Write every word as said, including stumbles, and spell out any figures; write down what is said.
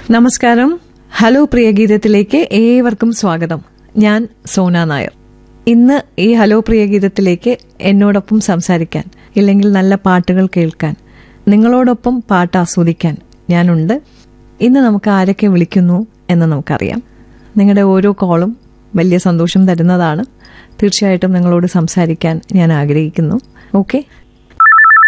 നമസ്കാരം. ഹലോ പ്രിയ ഗീതത്തിലേക്ക് ഏവർക്കും സ്വാഗതം. ഞാൻ സോന നായർ. ഇന്ന് ഈ ഹലോ പ്രിയ ഗീതത്തിലേക്ക് എന്നോടൊപ്പം സംസാരിക്കാൻ, ഇല്ലെങ്കിൽ നല്ല പാട്ടുകൾ കേൾക്കാൻ, നിങ്ങളോടൊപ്പം പാട്ട് ആസ്വദിക്കാൻ ഞാനുണ്ട്. ഇന്ന് നമുക്ക് ആരൊക്കെ വിളിക്കുന്നു എന്ന് നമുക്കറിയാം. നിങ്ങളുടെ ഓരോ കോളും വലിയ സന്തോഷം തരുന്നതാണ്. തീർച്ചയായിട്ടും നിങ്ങളോട് സംസാരിക്കാൻ ഞാൻ ആഗ്രഹിക്കുന്നു. ഓക്കെ,